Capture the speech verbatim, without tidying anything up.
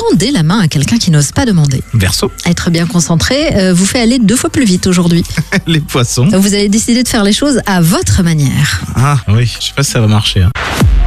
demandez la main à quelqu'un qui n'ose pas demander. Verseau, Être bien concentré euh, vous fait aller deux fois plus vite aujourd'hui. les poissons. Vous avez décidé de faire les choses à votre manière. Ah oui, je sais pas si ça va marcher. hein.